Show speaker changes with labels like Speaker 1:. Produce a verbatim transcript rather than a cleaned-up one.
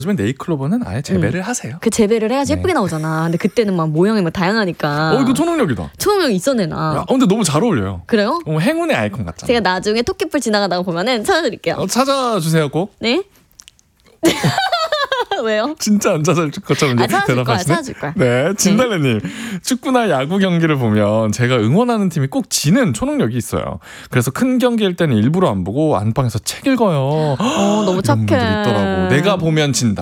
Speaker 1: 요즘엔 네잎클로버는 아예 재배를 음. 하세요.
Speaker 2: 그 재배를 해야지 네. 예쁘게 나오잖아. 근데 그때는 막 모양이 막 다양하니까.
Speaker 1: 어, 이거 초능력이다.
Speaker 2: 초능력 있었네, 나.
Speaker 1: 야, 근데 너무 잘 어울려요.
Speaker 2: 그래요?
Speaker 1: 어, 행운의 아이콘 같잖아.
Speaker 2: 제가 나중에 토끼풀 지나가다가 보면은 찾아드릴게요.
Speaker 1: 어, 찾아주세요, 꼭.
Speaker 2: 네? 왜요?
Speaker 1: 진짜 안 찾아줄 것처럼
Speaker 2: 아, 찾아줄
Speaker 1: 대답하시네.
Speaker 2: 거야, 찾아줄 거야.
Speaker 1: 네, 진달래님. 네. 축구나 야구 경기를 보면 제가 응원하는 팀이 꼭 지는 초능력이 있어요. 그래서 큰 경기일 때는 일부러 안 보고 안방에서 책 읽어요.
Speaker 2: 어, 너무 착해.
Speaker 1: 이런 분들이 있더라고. 내가 보면 진다.